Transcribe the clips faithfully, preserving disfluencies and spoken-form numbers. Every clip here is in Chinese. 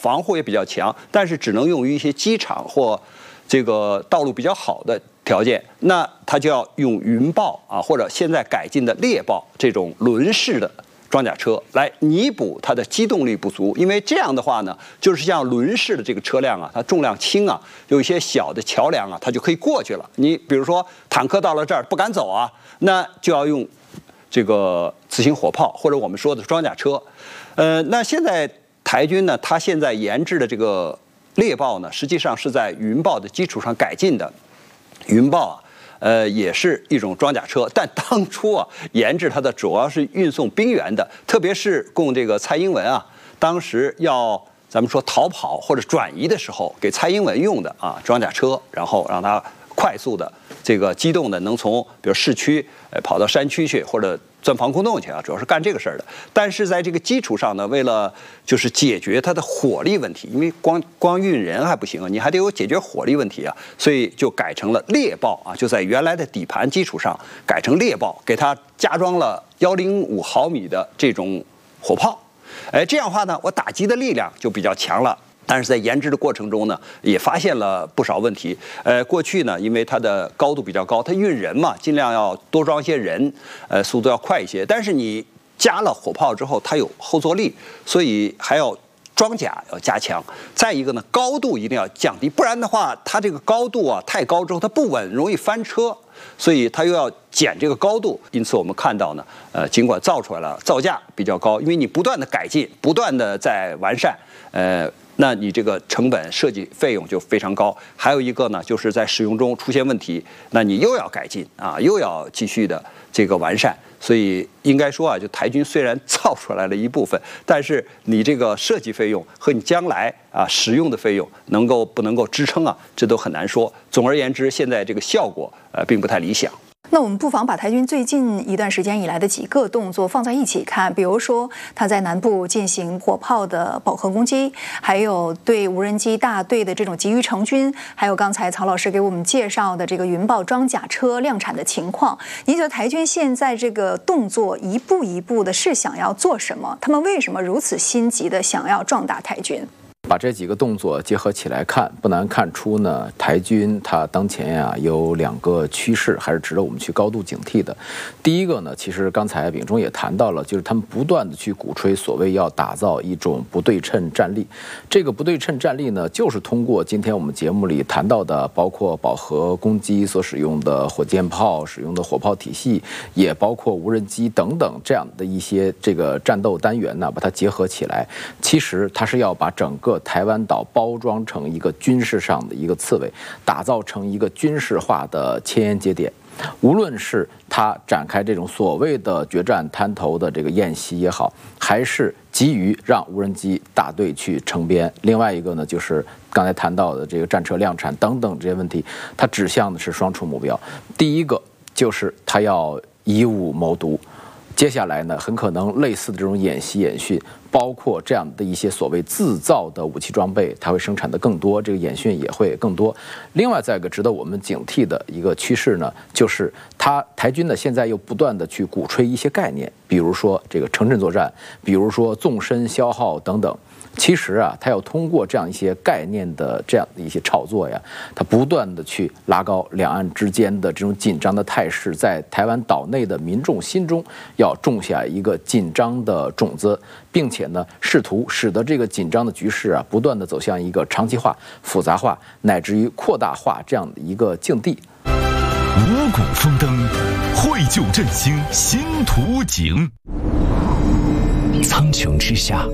防护也比较强，但是只能用于一些机场或这个道路比较好的条件，那它就要用云豹啊，或者现在改进的猎豹这种轮式的装甲车来弥补它的机动力不足，因为这样的话呢，就是像轮式的这个车辆啊，它重量轻啊，有一些小的桥梁啊，它就可以过去了。你比如说坦克到了这儿不敢走啊，那就要用这个自行火炮或者我们说的装甲车。呃，那现在台军呢，它现在研制的这个猎豹呢，实际上是在云豹的基础上改进的。云豹啊。呃，也是一种装甲车，但当初啊，研制它的主要是运送兵员的，特别是供这个蔡英文啊，当时要咱们说逃跑或者转移的时候，给蔡英文用的啊装甲车，然后让它快速的这个机动的，能从比如市区呃跑到山区去，或者钻防空洞去啊，主要是干这个事儿的。但是在这个基础上呢，为了就是解决它的火力问题，因为光光运人还不行啊，你还得有解决火力问题啊，所以就改成了猎豹啊，就在原来的底盘基础上改成猎豹，给它加装了幺零五毫米的这种火炮。哎，这样的话呢，我打击的力量就比较强了。但是在研制的过程中呢，也发现了不少问题。呃，过去呢，因为它的高度比较高，它运人嘛，尽量要多装一些人，呃，速度要快一些。但是你加了火炮之后，它有后坐力，所以还要装甲要加强。再一个呢，高度一定要降低，不然的话，它这个高度啊太高之后它不稳，容易翻车。所以它又要减这个高度，因此我们看到呢，呃，尽管造出来了，造价比较高，因为你不断的改进，不断的在完善，呃。那你这个成本设计费用就非常高。还有一个呢，就是在使用中出现问题，那你又要改进啊，又要继续的这个完善。所以应该说啊，就台军虽然造出来了一部分，但是你这个设计费用和你将来啊使用的费用能够不能够支撑啊，这都很难说。总而言之，现在这个效果呃并不太理想。 那我们不妨把台军最近一段时间以来的几个动作放在一起看，比如说他在南部进行火炮的饱和攻击，还有对无人机大队的这种急于成军，还有刚才曹老师给我们介绍的这个云豹装甲车量产的情况。您觉得台军现在这个动作一步一步的是想要做什么？他们为什么如此心急的想要壮大台军？ 把这几个动作结合起来看，不难看出呢，台军它当前呀有两个趋势，还是值得我们去高度警惕的。第一个呢，其实刚才秉忠也谈到了，就是他们不断的去鼓吹所谓要打造一种不对称战力。这个不对称战力呢，就是通过今天我们节目里谈到的，包括饱和攻击所使用的火箭炮、使用的火炮体系，也包括无人机等等这样的一些这个战斗单元呢，把它结合起来。其实它是要把整个台湾岛包装成一个军事上的一个刺猬，打造成一个军事化的前沿节点。无论是他展开这种所谓的决战滩头的这个演习也好，还是急于让无人机大队去成编，另外一个呢，就是刚才谈到的这个战车量产等等这些问题，它指向的是双重目标。第一个就是他要以武谋独。接下来呢，很可能类似的这种演习演训，包括这样的一些所谓自造的武器装备，它会生产的更多，这个演训也会更多。另外，再一个值得我们警惕的一个趋势呢，就是它台军呢现在又不断的去鼓吹一些概念，比如说这个城镇作战，比如说纵深消耗等等。其实啊，它要通过这样一些概念的这样的一些炒作呀，它不断的去拉高两岸之间的这种紧张的态势，在台湾岛内的民众心中要种下一个紧张的种子，并且呢，试图使得这个紧张的局势啊，不断的走向一个长期化、复杂化，乃至于扩大化这样的一个境地。 五谷丰登，绘就振兴新图景。苍穹之下，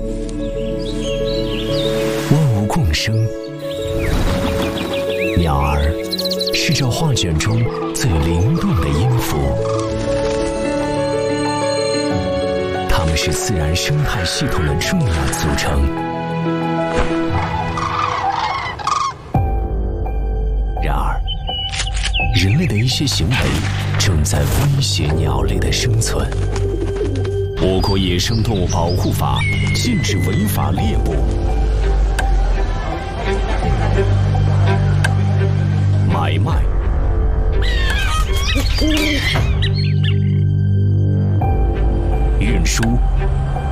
万物共生，鸟儿是这画卷中最灵动的音符，它们是自然生态系统的重要组成。然而，人类的一些行为正在威胁鸟类的生存。我国野生动物保护法禁止违法猎捕、买卖、运输